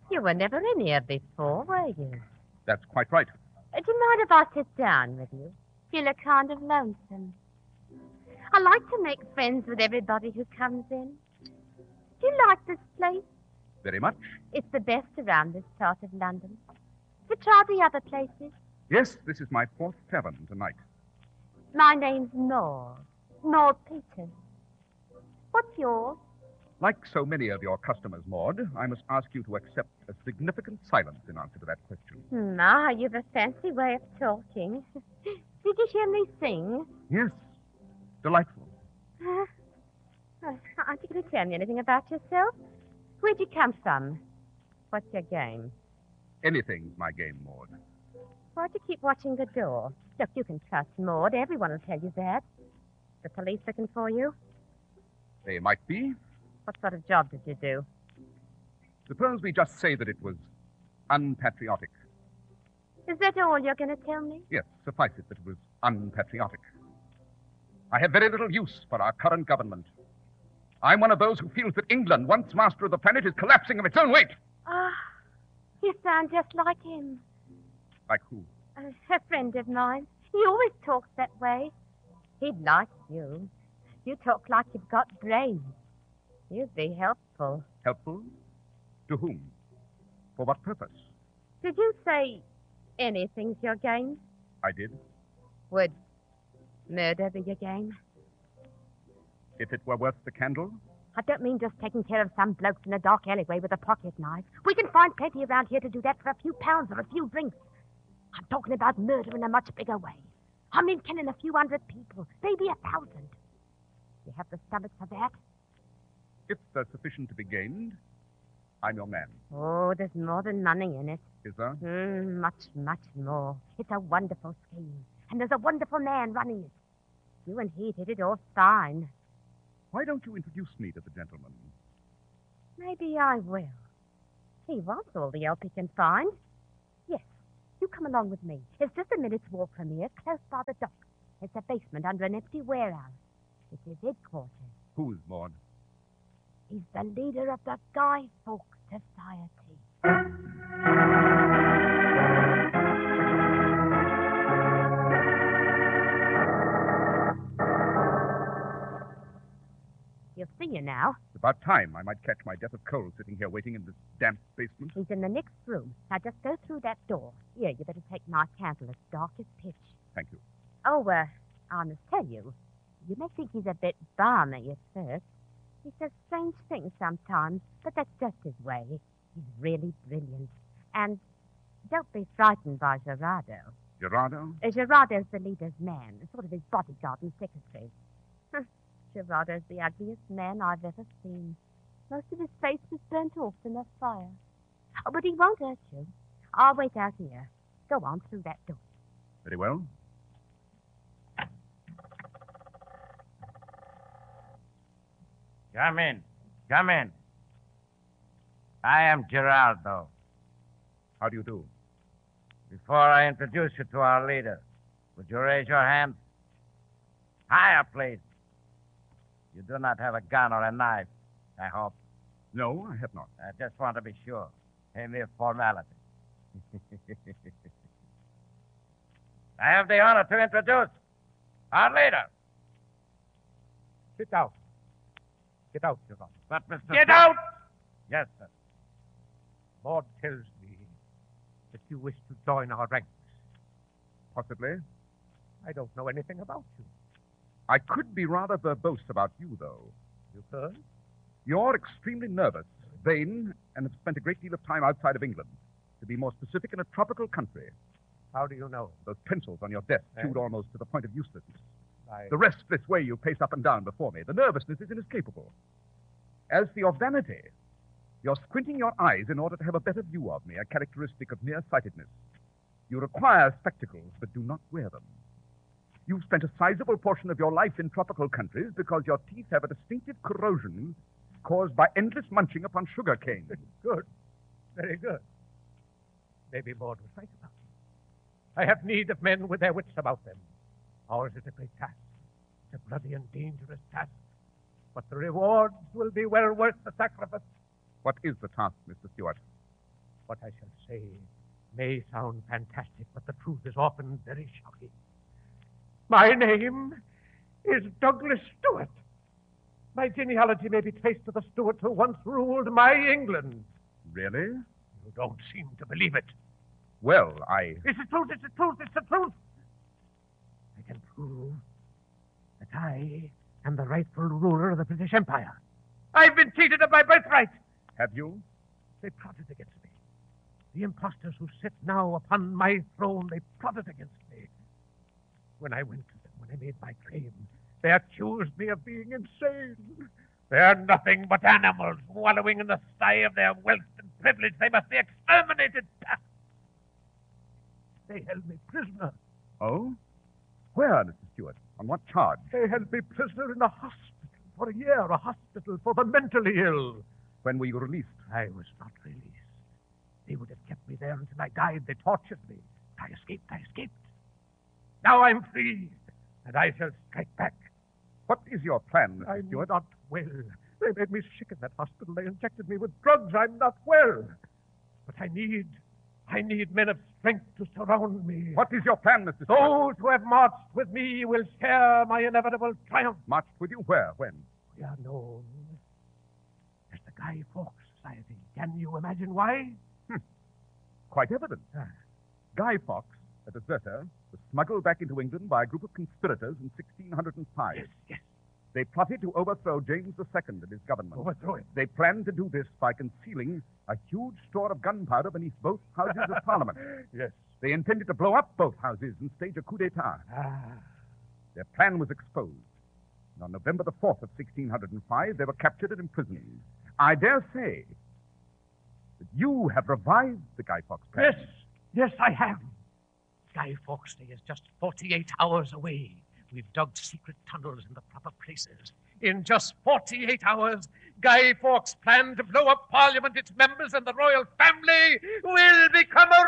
You were never in here before, were you? That's quite right. Do you mind if I sit down with you? You look kind of lonesome. I like to make friends with everybody who comes in. Do you like this place? Very much. It's the best around this part of London. Have you tried the other places? Yes, this is my fourth tavern tonight. My name's Maud. Maud Peters. What's yours? Like so many of your customers, Maud, I must ask you to accept a significant silence in answer to that question. My, you've a fancy way of talking. Did you hear me sing? Yes. Delightful. Aren't you going to tell me anything about yourself? Where'd you come from? What's your game? Anything's my game, Maud. Why'd you keep watching the door? Look, you can trust Maud. Everyone will tell you that. The police looking for you? They might be. What sort of job did you do? Suppose we just say that it was unpatriotic. Is that all you're going to tell me? Yes, suffice it that it was unpatriotic. I have very little use for our current government. I'm one of those who feels that England, once master of the planet, is collapsing of its own weight. Ah, you sound just like him. Like who? A friend of mine. He always talks that way. He'd like you. You talk like you've got brains. You'd be helpful. Helpful? To whom? For what purpose? Did you say anything's your game? I did. Would murder be your game? If it were worth the candle? I don't mean just taking care of some blokes in a dark alleyway with a pocket knife. We can find plenty around here to do that for a few pounds or a few drinks. I'm talking about murder in a much bigger way. I mean, killing a few hundred people, maybe 1,000. You have the stomach for that? If there's sufficient to be gained, I'm your man. Oh, there's more than money in it. Is there? Much, much more. It's a wonderful scheme. And there's a wonderful man running it. You and he'd hit it off fine. Why don't you introduce me to the gentleman? Maybe I will. He wants all the help he can find. Yes, you come along with me. It's just a minute's walk from here, close by the dock. It's a basement under an empty warehouse. It's his headquarters. Who's Maud? He's the leader of the Guy Fawkes Society. You'll see you now. It's about time. I might catch my death of cold sitting here waiting in this damp basement. He's in the next room. Now just go through that door. Here, you better take my candle. It's dark as pitch. Thank you. Oh, I must tell you, you may think he's a bit balmy at first. He says strange things sometimes, but that's just his way. He's really brilliant. And don't be frightened by Gerardo. Gerardo? Gerardo's the leader's man, sort of his bodyguard and secretary. Gerardo's the ugliest man I've ever seen. Most of his face was burnt off in the fire. Oh, but he won't hurt you. I'll wait out here. Go on through that door. Very well. Come in. Come in. I am Gerardo. How do you do? Before I introduce you to our leader, would you raise your hand? Higher, please. You do not have a gun or a knife, I hope. No, I have not. I just want to be sure. A mere formality. I have the honor to introduce our leader. Sit down. Get out, Your Honor. But, Mr. Get out! Yes, sir. Maud tells me that you wish to join our ranks. Possibly. I don't know anything about you. I could be rather verbose about you, though. You could? You're extremely nervous, vain, and have spent a great deal of time outside of England. To be more specific, in a tropical country. How do you know? Those pencils on your desk, Eh? chewed almost to the point of uselessness. I... The restless way you pace up and down before me. The nervousness is inescapable. As for your vanity, you're squinting your eyes in order to have a better view of me, a characteristic of nearsightedness. You require spectacles, but do not wear them. You've spent a sizable portion of your life in tropical countries because your teeth have a distinctive corrosion caused by endless munching upon sugar cane. Good. Very good. Maybe Maud was right about me. I have need of men with their wits about them. Ours is a great task. It's a bloody and dangerous task. But the rewards will be well worth the sacrifice. What is the task, Mr. Stewart? What I shall say may sound fantastic, but the truth is often very shocking. My name is Douglas Stewart. My genealogy may be traced to the Stuarts who once ruled my England. Really? You don't seem to believe it. Well, It's the truth, it's the truth, it's the truth. I can prove that I am the rightful ruler of the British Empire. I've been cheated of my birthright. Have you? They plotted against me. The impostors who sit now upon my throne, they plotted against me. When I went to them, when I made my claim, they accused me of being insane. They're nothing but animals wallowing in the sty of their wealth and privilege. They must be exterminated. They held me prisoner. Oh? Where, Mr. Stewart? On what charge? They held me prisoner in a hospital for a year, a hospital for the mentally ill. When were you released? I was not released. They would have kept me there until I died. They tortured me. I escaped. Now I'm free, and I shall strike back. What is your plan, Mr. I'm Stewart? not well. They made me sick in that hospital. They injected me with drugs. I'm not well. But I need men of strength to surround me. What is your plan, Mr. Stewart? Those who have marched with me will share my inevitable triumph. Marched with you where? When? We are known as the Guy Fawkes Society. Can you imagine why? Quite evident. Guy Fawkes, a deserter, was smuggled back into England by a group of conspirators in 1605. Yes. They plotted to overthrow James II and his government. Overthrow him. They planned to do this by concealing a huge store of gunpowder beneath both houses of Parliament. Yes. They intended to blow up both houses and stage a coup d'etat. Their plan was exposed. And on November the 4th of 1605, they were captured and imprisoned. I dare say that you have revived the Guy Fawkes plan. Yes, I have. Guy Fawkes Day is just 48 hours away. We've dug secret tunnels in the proper places. In just 48 hours, Guy Fawkes' plan to blow up Parliament, its members, and the royal family will become a